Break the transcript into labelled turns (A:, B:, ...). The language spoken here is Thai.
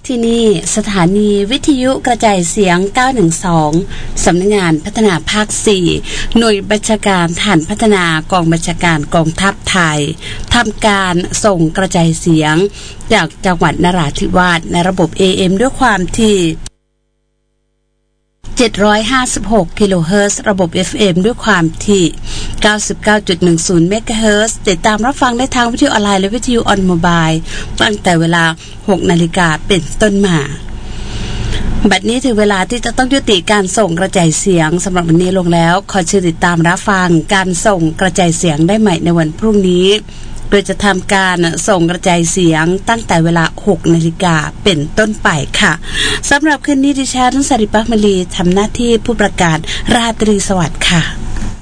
A: ที่นี่สถานีวิทยุกระจายเสียง912สำนักงานพัฒนาภาค4หน่วยบัญชาการฐานพัฒนากองบัญชาการกองทัพไทยทำการส่งกระจายเสียงจากจังหวัดนราธิวาสในระบบ AM ด้วยความที่756 กิโลเฮิรตซ์ระบบ FM ด้วยความที่ 99.10 เมกะเฮิรตซ์ติดตามรับฟังได้ทางวิทยุออนไลน์และวิทยุออนโมบายตั้งแต่เวลา 6 นาฬิกาเป็นต้นมาบัดนี้ถึงเวลาที่จะต้องยุติการส่งกระจายเสียงสำหรับวันนี้ลงแล้วขอเชิญติดตามรับฟังการส่งกระจายเสียงได้ใหม่ในวันพรุ่งนี้โดยจะทำการส่งกระจายเสียงตั้งแต่เวลา 6 นาฬิกาเป็นต้นไปค่ะสำหรับคืนนี้ดิฉันสริปักมลีทำหน้าที่ผู้ประกาศราตรีสวัสดิ์ค่ะ